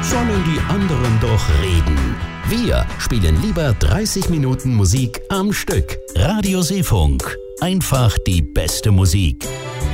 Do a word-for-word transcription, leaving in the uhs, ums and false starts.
sollen die anderen doch reden. Wir spielen lieber dreißig Minuten Musik am Stück. Radio Seefunk. Einfach die beste Musik.